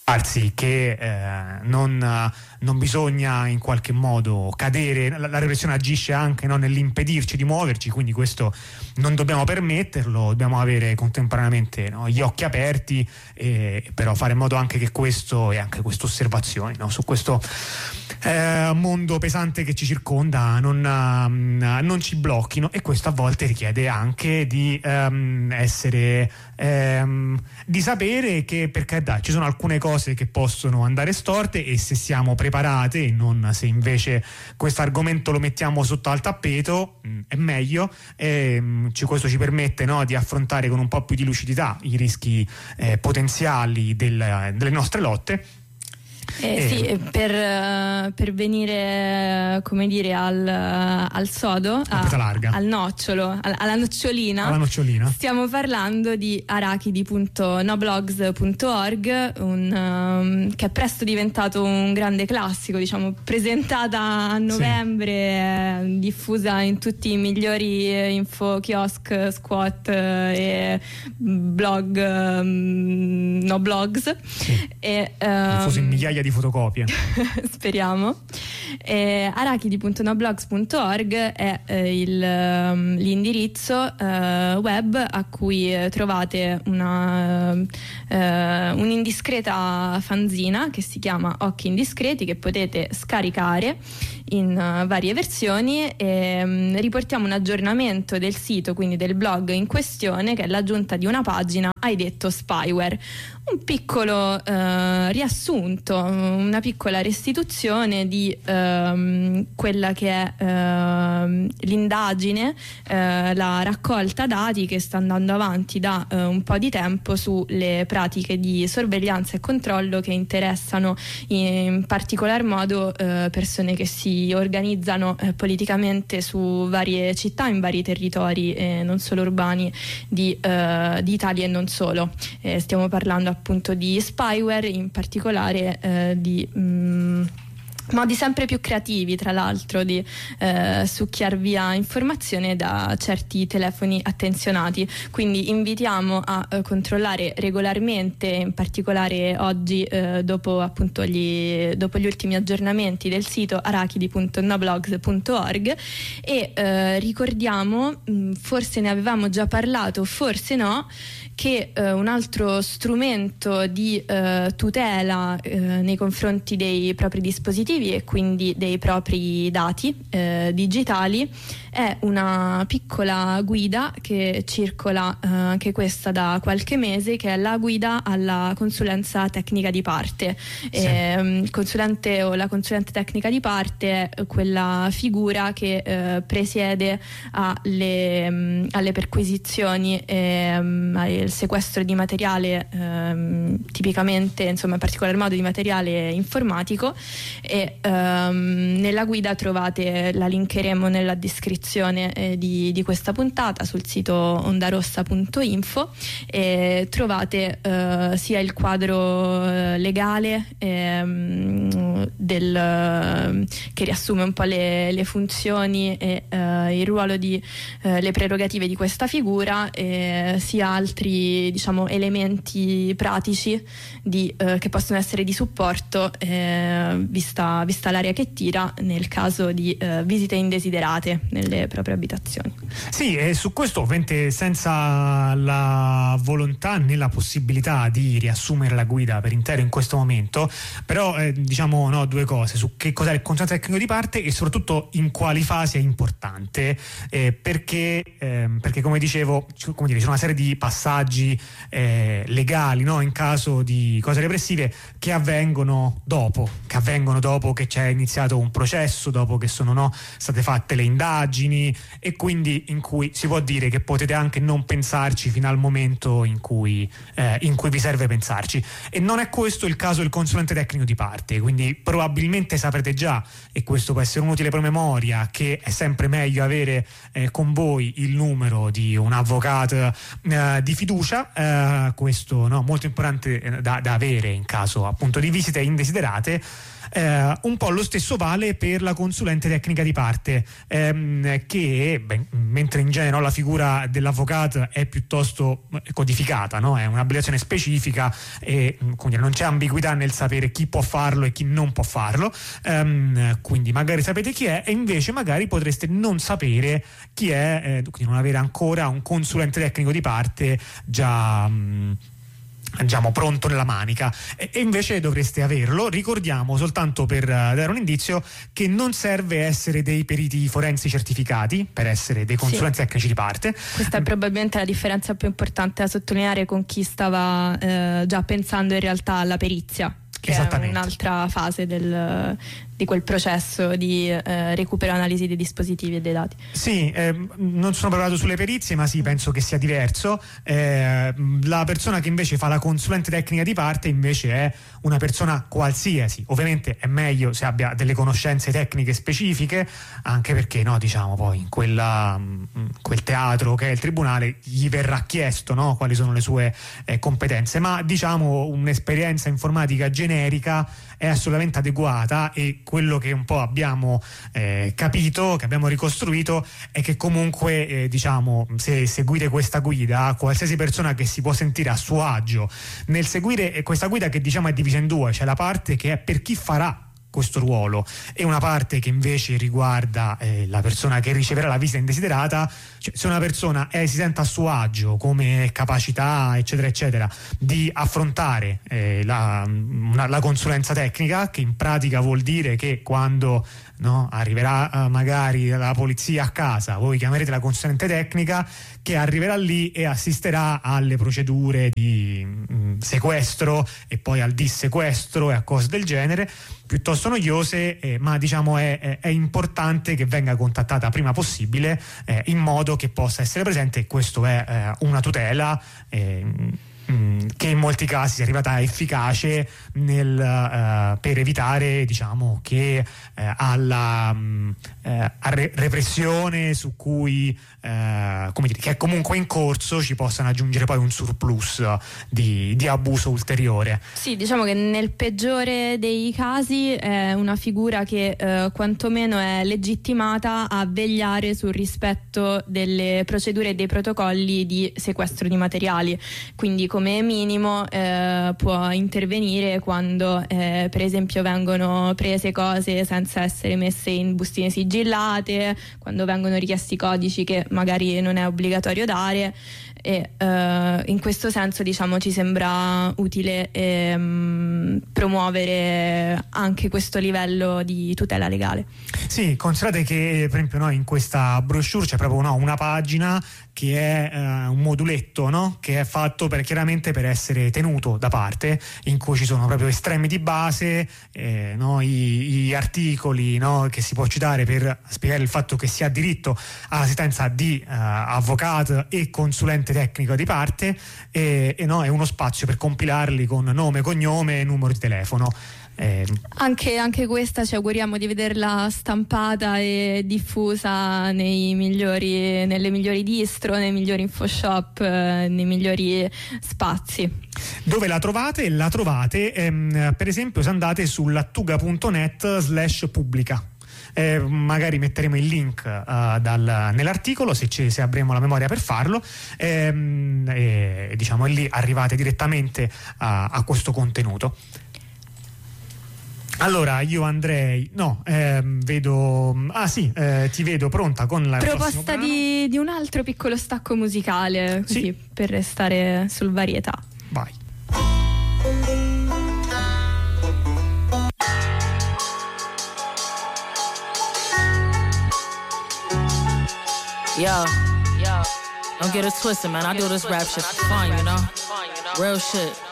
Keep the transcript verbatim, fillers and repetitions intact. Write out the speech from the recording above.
che eh, non, non bisogna in qualche modo cadere, la, la repressione agisce anche, no, nell'impedirci di muoverci, quindi questo non dobbiamo permetterlo, dobbiamo avere contemporaneamente, no, gli occhi aperti, e però fare in modo anche che questo e anche queste osservazioni, no, su questo eh, mondo pesante che ci circonda non, uh, non ci blocchino, e questo a volte richiede anche di um, essere um, di sapere che, per carità, ci sono alcune cose che possono andare storte, e se siamo preparate, e non se invece questo argomento lo mettiamo sotto al tappeto, mh, è meglio, e mh, questo ci permette, no, di affrontare con un po' più di lucidità i rischi eh, potenziali del, delle nostre lotte. Eh, eh. Sì, per, per venire, come dire, al, al sodo, a, al nocciolo, alla nocciolina, alla nocciolina, stiamo parlando di arachidi punto noblogs punto org, un, um, che è presto diventato un grande classico, diciamo, presentata a novembre, sì. diffusa in tutti i migliori info, kiosk, squat e blog, um, no blogs, sì. e, um, diffusa in migliaia di fotocopie. Speriamo. eh, arachidi punto noblogs punto org è eh, il, um, l'indirizzo eh, web a cui eh, trovate una eh, un'indiscreta fanzina che si chiama Occhi Indiscreti, che potete scaricare in uh, varie versioni, e um, riportiamo un aggiornamento del sito, quindi del blog in questione, che è l'aggiunta di una pagina Hai detto spyware, un piccolo uh, riassunto, una piccola restituzione di uh, quella che è uh, l'indagine, uh, la raccolta dati che sta andando avanti da uh, un po' di tempo sulle pratiche di sorveglianza e controllo che interessano in particolar modo uh, persone che si organizzano uh, politicamente su varie città, in vari territori, eh, non solo urbani, di, uh, di Italia e non solo. Eh, stiamo parlando appunto di spyware, in particolare eh, di mh, modi sempre più creativi, tra l'altro, di eh, succhiar via informazione da certi telefoni attenzionati. Quindi invitiamo a eh, controllare regolarmente, in particolare oggi eh, dopo appunto gli, dopo gli ultimi aggiornamenti del sito arachidi punto noblogs punto org, e eh, ricordiamo, mh, forse ne avevamo già parlato, forse no, che eh, un altro strumento di eh, tutela eh, nei confronti dei propri dispositivi e quindi dei propri dati eh, digitali è una piccola guida che circola eh, anche questa da qualche mese, che è la guida alla consulenza tecnica di parte. Sì. E, il consulente o la consulente tecnica di parte è quella figura che eh, presiede alle, mh, alle perquisizioni e mh, al sequestro di materiale, ehm, tipicamente, insomma, in particolar modo di materiale informatico, e ehm, nella guida trovate, la linkeremo nella descrizione eh, di, di questa puntata sul sito ondarossa punto info, e trovate eh, sia il quadro eh, legale ehm, del, che riassume un po' le, le funzioni e eh, il ruolo di eh, le prerogative di questa figura, e sia altri, diciamo, elementi pratici di, eh, che possono essere di supporto eh, vista, vista l'area che tira nel caso di eh, visite indesiderate nelle proprie abitazioni. Sì, e su questo, ovviamente, senza la volontà né la possibilità di riassumere la guida per intero in questo momento, però eh, diciamo no, due cose su che cos'è il consulente tecnico di parte e soprattutto in quali fasi è importante, eh, perché, eh, perché come dicevo, come dire, ci sono una serie di passaggi eh, legali, no, in caso di cose repressive, che avvengono dopo, che avvengono dopo che c'è iniziato un processo, dopo che sono, no, state fatte le indagini, e quindi in cui si può dire che potete anche non pensarci fino al momento in cui, eh, in cui vi serve pensarci. E non è questo il caso del consulente tecnico di parte, quindi probabilmente saprete già, e questo può essere un utile promemoria, che è sempre meglio avere eh, con voi il numero di un avvocato eh, di fiducia, eh, questo, no, molto importante da, da avere in caso appunto di visite indesiderate, Eh, un po' lo stesso vale per la consulente tecnica di parte, ehm, che beh, mentre in genere no, la figura dell'avvocato è piuttosto codificata, no? È un'abilitazione specifica e quindi non c'è ambiguità nel sapere chi può farlo e chi non può farlo, ehm, quindi magari sapete chi è e invece magari potreste non sapere chi è, eh, quindi non avere ancora un consulente tecnico di parte già... Mh, diciamo pronto nella manica, e, e invece dovreste averlo. Ricordiamo soltanto per uh, dare un indizio che non serve essere dei periti forensi certificati per essere dei consulenti sì. tecnici di parte. Questa è probabilmente la differenza più importante da sottolineare con chi stava eh, già pensando in realtà alla perizia, che è un'altra fase del, di quel processo di eh, recupero e analisi dei dispositivi e dei dati. Sì, eh, non sono preparato sulle perizie, ma sì, penso che sia diverso. Eh, la persona che invece fa la consulente tecnica di parte invece è una persona qualsiasi. Ovviamente è meglio se abbia delle conoscenze tecniche specifiche, anche perché no, diciamo poi in quella, quel teatro che è il tribunale gli verrà chiesto, no, quali sono le sue eh, competenze, ma diciamo un'esperienza informatica generica è assolutamente adeguata, e quello che un po' abbiamo eh, capito, che abbiamo ricostruito, è che comunque eh, diciamo se seguite questa guida, qualsiasi persona che si può sentire a suo agio nel seguire questa guida, che diciamo è divisa in due, c'è la parte che è per chi farà questo ruolo e una parte che invece riguarda eh, la persona che riceverà la visita indesiderata. Cioè, se una persona è, si sente a suo agio come capacità eccetera eccetera di affrontare eh, la, una, la consulenza tecnica, che in pratica vuol dire che quando no, arriverà uh, magari la polizia a casa, voi chiamerete la consulente tecnica che arriverà lì e assisterà alle procedure di mh, sequestro e poi al dissequestro e a cose del genere, piuttosto noiose, eh, ma diciamo è, è, è importante che venga contattata prima possibile, eh, in modo che possa essere presente, e questo è eh, una tutela eh, che in molti casi è arrivata efficace nel, uh, per evitare diciamo che uh, alla um, uh, re- repressione su cui uh, come dire, che è comunque in corso, ci possano aggiungere poi un surplus di, di abuso ulteriore. Sì, diciamo che nel peggiore dei casi è una figura che uh, quantomeno è legittimata a vegliare sul rispetto delle procedure e dei protocolli di sequestro di materiali, quindi come minimo eh, può intervenire quando eh, per esempio vengono prese cose senza essere messe in bustine sigillate, quando vengono richiesti codici che magari non è obbligatorio dare, e eh, in questo senso diciamo ci sembra utile ehm, promuovere anche questo livello di tutela legale. Sì, considerate che per esempio noi in questa brochure c'è proprio no, una pagina che è eh, un moduletto, no? Che è fatto per, chiaramente per essere tenuto da parte, in cui ci sono proprio estremi di base, eh, no? I, gli articoli no? che si può citare per spiegare il fatto che si ha diritto all'assistenza di eh, avvocato e consulente tecnico di parte, e, e no? È uno spazio per compilarli con nome, cognome e numero di telefono. Eh, anche, anche questa ci auguriamo di vederla stampata e diffusa nei migliori, nelle migliori distro, nei migliori infoshop, eh, nei migliori spazi. Dove la trovate? La trovate ehm, per esempio se andate su lattuga punto net slash pubblica. Eh, magari metteremo il link uh, dal, nell'articolo se, ci, se avremo la memoria per farlo, ehm, e diciamo lì arrivate direttamente a, a questo contenuto. Allora io andrei no ehm, vedo ah sì eh, ti vedo pronta con la proposta di, di un altro piccolo stacco musicale, così sì, per restare sul varietà. Vai. Yo, yo, don't get it twisted, man. I do this rap shit for fun, you know? Real shit.